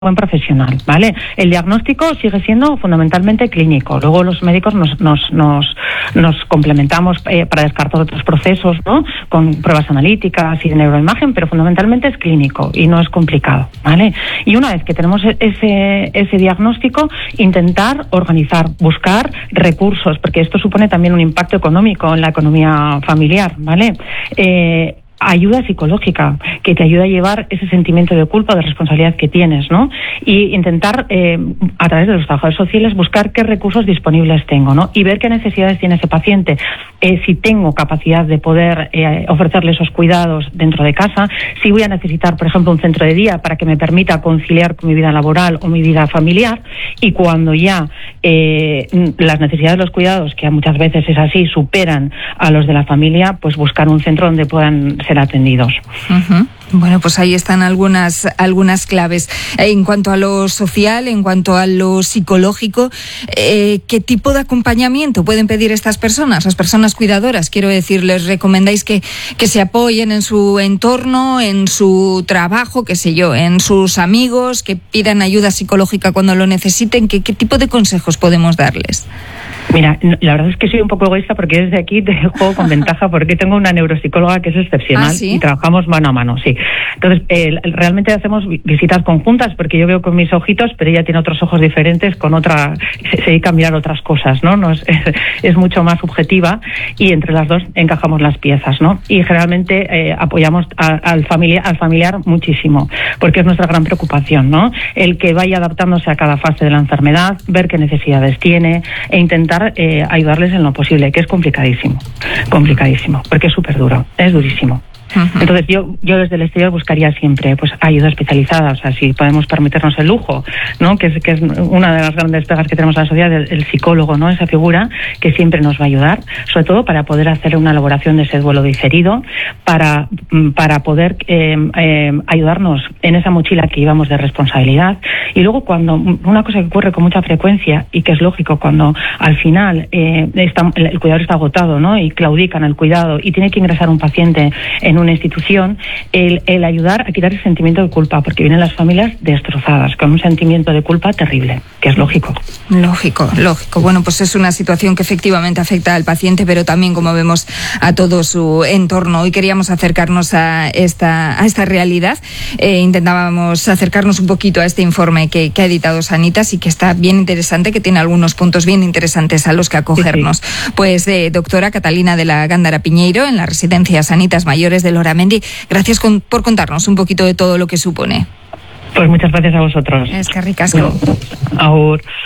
buen profesional, ¿vale? El diagnóstico sigue siendo fundamentalmente clínico. Luego los médicos nos complementamos para descartar otros procesos, ¿no? Con pruebas analíticas y de neuroimagen, pero fundamentalmente es clínico y no es complicado, ¿vale? Y una vez que tenemos ese diagnóstico, intentar organizar, buscar recursos, porque esto supone también un impacto económico en la economía familiar, ¿vale? Ayuda psicológica que te ayuda a llevar ese sentimiento de culpa, de responsabilidad que tienes, ¿no? Y intentar, a través de los trabajadores sociales, buscar qué recursos disponibles tengo, ¿no? Y ver qué necesidades tiene ese paciente. Si tengo capacidad de poder ofrecerle esos cuidados dentro de casa, si voy a necesitar, por ejemplo, un centro de día para que me permita conciliar con mi vida laboral o mi vida familiar, y cuando ya las necesidades de los cuidados, que muchas veces es así, superan a los de la familia, pues buscar un centro donde puedan ser atendidos. Uh-huh. Bueno, pues ahí están algunas claves. En cuanto a lo social, en cuanto a lo psicológico, ¿qué tipo de acompañamiento pueden pedir estas personas, las personas cuidadoras? Quiero decir, ¿les recomendáis que se apoyen en su entorno, en su trabajo, qué sé yo, en sus amigos, que pidan ayuda psicológica cuando lo necesiten? ¿Qué tipo de consejos podemos darles? Mira, la verdad es que soy un poco egoísta porque desde aquí te juego con ventaja porque tengo una neuropsicóloga que es excepcional. ¿Sí? Y trabajamos mano a mano, sí. Entonces, realmente hacemos visitas conjuntas porque yo veo con mis ojitos, pero ella tiene otros ojos diferentes, con otra, se dedica a mirar otras cosas, ¿no? Es mucho más subjetiva y entre las dos encajamos las piezas, ¿no? Y generalmente apoyamos al familiar muchísimo porque es nuestra gran preocupación, ¿no? El que vaya adaptándose a cada fase de la enfermedad, ver qué necesidades tiene e intentar ayudarles en lo posible, que es complicadísimo, porque es súper duro, es durísimo. Uh-huh. Entonces yo desde el exterior buscaría siempre pues ayuda especializada, o sea, si podemos permitirnos el lujo, ¿no? Que es una de las grandes pegas que tenemos en la sociedad, el psicólogo, ¿no? Esa figura que siempre nos va a ayudar, sobre todo para poder hacer una elaboración de ese duelo diferido, para poder ayudarnos en esa mochila que llevamos de responsabilidad. Y luego cuando una cosa que ocurre con mucha frecuencia y que es lógico, cuando al final el cuidador está agotado, ¿no? Y claudican el cuidado y tiene que ingresar un paciente en una institución, el ayudar a quitar el sentimiento de culpa, porque vienen las familias destrozadas, con un sentimiento de culpa terrible, que es lógico. Lógico. Bueno, pues es una situación que efectivamente afecta al paciente, pero también, como vemos, a todo su entorno. Hoy queríamos acercarnos a esta realidad. Intentábamos acercarnos un poquito a este informe que ha editado Sanitas y que está bien interesante, que tiene algunos puntos bien interesantes a los que acogernos. Sí. Pues, doctora Catalina de la Gándara Piñeiro, en la residencia Sanitas Mayores de Loramendi, gracias por contarnos un poquito de todo lo que supone. Pues muchas gracias a vosotros. Es que ricasco. Agur.